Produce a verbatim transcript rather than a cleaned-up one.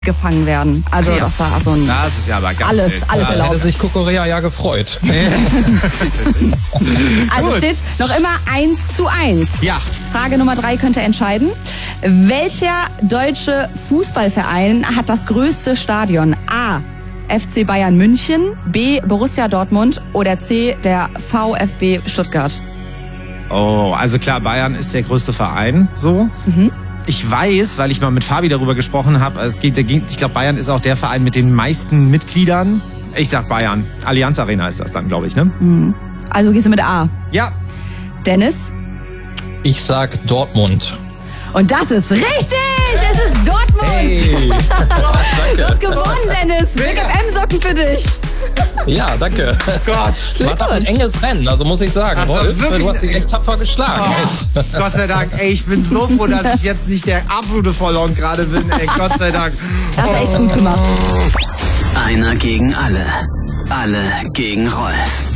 gefangen werden. Also ja. das war so ein... Das ist ja aber ganz Alles, wild. alles Da erlaubt. hätte sich Kokorea ja gefreut. Also Gut. steht noch immer eins zu eins. Ja. Frage Nummer drei könnte entscheiden. Welcher deutsche Fußballverein hat das größte Stadion? A. F C Bayern München, B. Borussia Dortmund oder C. der VfB Stuttgart? Oh, also klar, Bayern ist der größte Verein, so. Mhm. Ich weiß, weil ich mal mit Fabi darüber gesprochen habe, es geht, ich glaube, Bayern ist auch der Verein mit den meisten Mitgliedern. Ich sag Bayern. Allianz Arena ist das dann, glaube ich, ne? Mhm. Also gehst du mit A. Ja. Dennis? Ich sag Dortmund. Und das ist richtig! Es ist Dortmund! Hey. Du hast gewonnen, Dennis! Big F M-Socken für dich! Ja, danke. Gott. War doch ein enges Rennen, also muss ich sagen. Das war Rolf, wirklich- du hast dich echt tapfer geschlagen. Oh, Gott sei Dank. Ey, ich bin so froh, dass ich jetzt nicht der absolute Vollhorn gerade bin. Ey, Gott sei Dank. Das hast du echt gut gemacht. Einer gegen alle. Alle gegen Rolf.